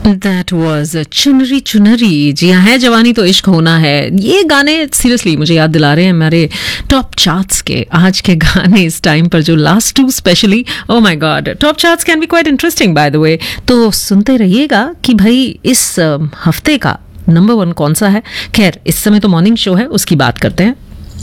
That was चुनरी चुनरी। जी हाँ, है जवानी तो इश्क होना है। ये गाने सीरियसली मुझे याद दिला रहे हैं हमारे टॉप चार्ट्स के आज के गाने इस टाइम पर, जो last to specially. Oh my God, top charts can be quite interesting by the way. तो सुनते रहिएगा कि भाई इस हफ्ते का नंबर 1 कौन सा है। खैर, इस समय तो मॉर्निंग शो है, उसकी बात करते हैं।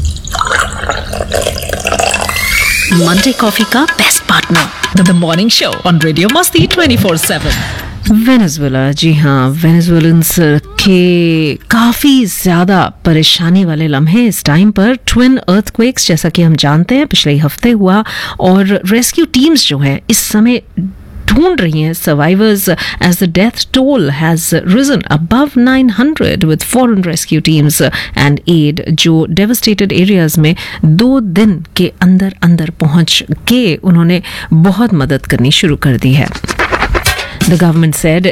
मंडे कॉफी का best partner, the morning show on radio मस्ती 24/7। वेनेजुएला, जी हाँ, वेनेजुएलन्स के काफ़ी ज़्यादा परेशानी वाले लम्हे इस टाइम पर। ट्विन अर्थक्वेक्स, जैसा कि हम जानते हैं, पिछले हफ्ते हुआ और रेस्क्यू टीम्स जो हैं इस समय ढूंढ रही हैं survivors as the death toll has region above 900 with foreign rescue teams and add, जो डेवस्टेटेड एरियाज में 2 दिन के अंदर अंदर पहुंच के उन्होंने बहुत मदद करनी शुरू कर दी है। The government said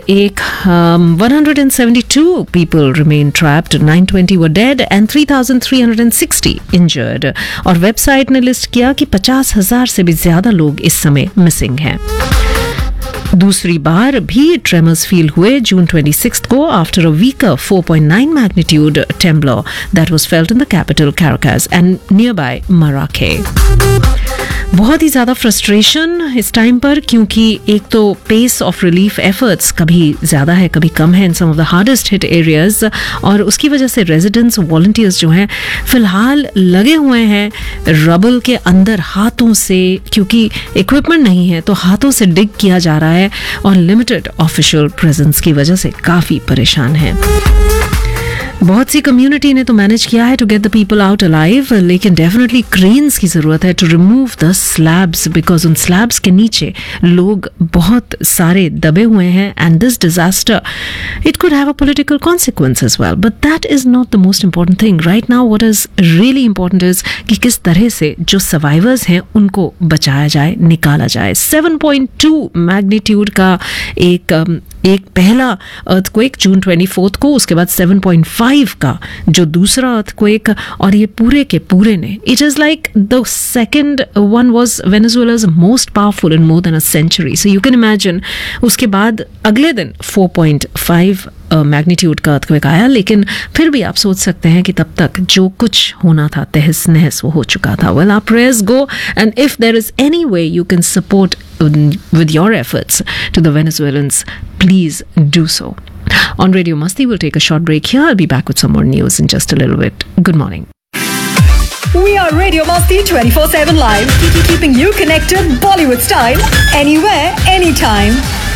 172 people remain trapped, 920 were dead and 3,360 injured. और वेबसाइट ने लिस्ट किया कि 50,000 से भी ज्यादा लोग इस समय मिसिंग हैं। दूसरी बार भी ट्रेमर्स फील हुए जून 26 को after a weaker 4.9 magnitude ट्रेमब्लो that was felt in the capital कैराकास and near by मराके। बहुत ही ज़्यादा फ्रस्ट्रेशन इस टाइम पर, क्योंकि एक तो पेस ऑफ रिलीफ एफर्ट्स कभी ज़्यादा है कभी कम है इन सम of the hardest hit areas, और उसकी वजह से रेजिडेंट्स वॉलंटियर्स जो हैं फिलहाल लगे हुए हैं रबल के अंदर हाथों से, क्योंकि इक्विपमेंट नहीं है तो हाथों से डिग किया जा रहा है और लिमिटेड ऑफिशियल प्रेजेंस की वजह से काफ़ी परेशान है। बहुत सी कम्युनिटी ने तो मैनेज किया है to get the people out alive, लेकिन डेफिनेटली क्रेन्स की ज़रूरत है to remove the slabs, because उन स्लैब्स के नीचे लोग बहुत सारे दबे हुए हैं and this disaster it could have a political consequence as well, but that is not the most important thing right now. What is really important is कि किस तरह से जो सर्वाइवर्स हैं उनको बचाया जाए, निकाला जाए। 7.2 मैग्नीट्यूड का एक पहला अर्थक्वेक जून 24 को, उसके बाद 7.5 का जो दूसरा अर्थक्वेक, और ये पूरे के पूरे ने, it is like the second one was वेनेजुएला's most powerful in more than a century. So you can imagine उसके बाद अगले दिन 4.5 मैग्नीट्यूड का अर्थक्वेक आया, लेकिन फिर भी आप सोच सकते हैं कि तब तक जो कुछ होना था तहस नहस वो हो चुका था। Well, our prayers go, and if there is any way you can support with your efforts to the Venezuelans, please do so. On Radio Masti, we'll take a short break here. I'll be back with some more news in just a little bit. Good morning. We are Radio Masti 24/7 live, keeping you connected Bollywood style, anywhere, anytime.